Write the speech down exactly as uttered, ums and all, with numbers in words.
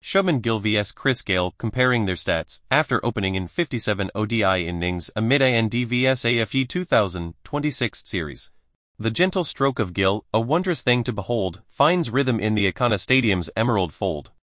Shubman Gill vs Chris Gayle comparing their stats after opening in fifty-seven O D I innings amid A N D vs A F E two thousand twenty-six series. The gentle stroke of Gill, a wondrous thing to behold, finds rhythm in the Ikana Stadium's emerald fold.